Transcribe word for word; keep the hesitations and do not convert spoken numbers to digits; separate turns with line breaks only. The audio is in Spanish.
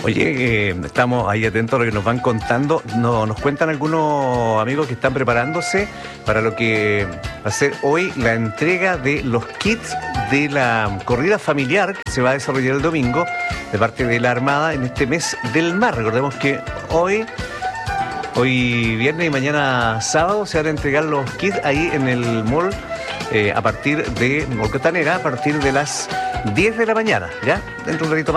Oye, eh, estamos ahí atentos a lo que nos van contando. No, nos cuentan algunos amigos que están preparándose para lo que va a ser hoy la entrega de los kits de la corrida familiar que se va a desarrollar el domingo de parte de la Armada en este mes del mar. Recordemos que hoy, hoy viernes y mañana sábado se van a entregar los kits ahí en el mall eh, a partir de Mall Costanera, a partir de las diez de la mañana, ¿ya? Dentro de un ratito más.